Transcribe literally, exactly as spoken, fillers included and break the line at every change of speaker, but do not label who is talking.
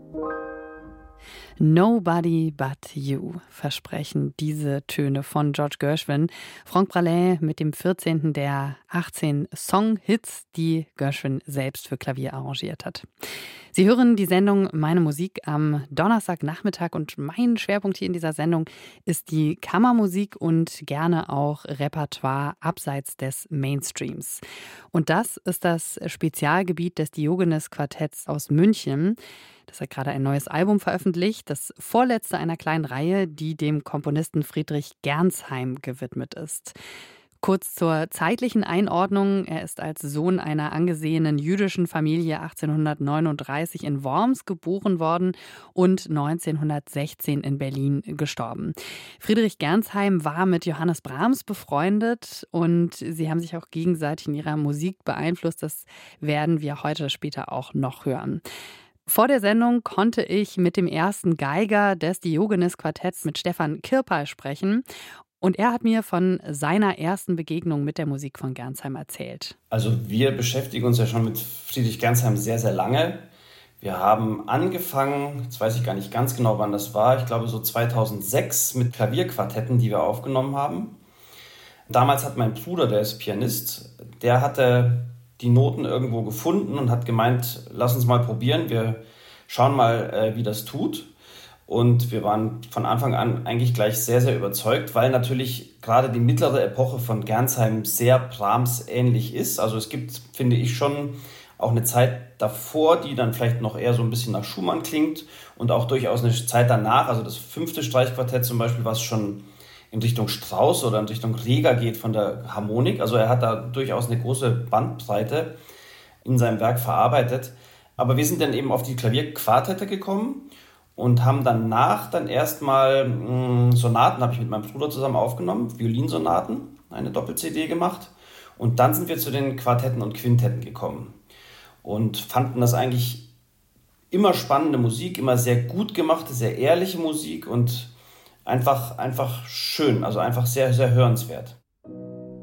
Nobody But You versprechen diese Töne von George Gershwin. Franck Braley mit dem vierzehnten der achtzehn Song-Hits, die Gershwin selbst für Klavier arrangiert hat. Sie hören die Sendung Meine Musik am Donnerstagnachmittag und mein Schwerpunkt hier in dieser Sendung ist die Kammermusik und gerne auch Repertoire abseits des Mainstreams. Und das ist das Spezialgebiet des Diogenes Quartetts aus München. Das hat gerade ein neues Album veröffentlicht, das vorletzte einer kleinen Reihe, die dem Komponisten Friedrich Gernsheim gewidmet ist. Kurz zur zeitlichen Einordnung. Er ist als Sohn einer angesehenen jüdischen Familie achtzehnhundertneununddreißig in Worms geboren worden und neunzehnhundertsechzehn in Berlin gestorben. Friedrich Gernsheim war mit Johannes Brahms befreundet und sie haben sich auch gegenseitig in ihrer Musik beeinflusst. Das werden wir heute später auch noch hören. Vor der Sendung konnte ich mit dem ersten Geiger des Diogenes Quartetts, mit Stefan Kirpal, sprechen. Und er hat mir von seiner ersten Begegnung mit der Musik von Gernsheim erzählt.
Also wir beschäftigen uns ja schon mit Friedrich Gernsheim sehr, sehr lange. Wir haben angefangen, jetzt weiß ich gar nicht ganz genau, wann das war, ich glaube so zweitausendsechs mit Klavierquartetten, die wir aufgenommen haben. Damals hat mein Bruder, der ist Pianist, der hatte die Noten irgendwo gefunden und hat gemeint, lass uns mal probieren, wir schauen mal, äh, wie das tut. Und wir waren von Anfang an eigentlich gleich sehr, sehr überzeugt, weil natürlich gerade die mittlere Epoche von Gernsheim sehr Brahms ähnlich ist. Also es gibt, finde ich, schon auch eine Zeit davor, die dann vielleicht noch eher so ein bisschen nach Schumann klingt und auch durchaus eine Zeit danach, also das fünfte Streichquartett zum Beispiel, was schon in Richtung Strauss oder in Richtung Reger geht von der Harmonik. Also er hat da durchaus eine große Bandbreite in seinem Werk verarbeitet. Aber wir sind dann eben auf die Klavierquartette gekommen und haben danach dann erstmal mh, Sonaten, habe ich mit meinem Bruder zusammen aufgenommen, Violinsonaten, eine Doppel-C D gemacht. Und dann sind wir zu den Quartetten und Quintetten gekommen und fanden das eigentlich immer spannende Musik, immer sehr gut gemachte, sehr ehrliche Musik und einfach, einfach schön, also einfach sehr, sehr hörenswert.